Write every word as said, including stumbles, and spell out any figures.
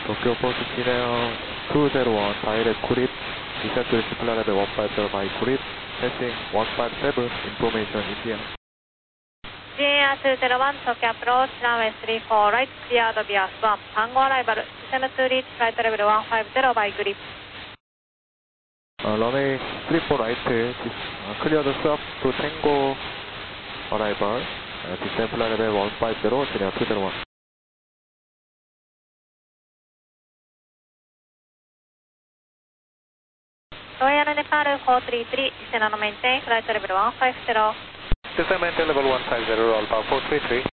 Tokyo Post Kineo two zero one, direct grip, descent to display level one five zero by grip, passing one five seven, information India. J A two zero one, Tokyo approach, runway three four right, cleared via swamp, Tango arrival, descend to reach flight level one five zero by grip. Uh, runway three four right, uh, clear the swap to Tango arrival, uh, descend flight level one five zero, J A two zero one. Royal Nepal four three three, descend and maintain flight level one five zero. Descend maintain level one five zero, Alpha four three three.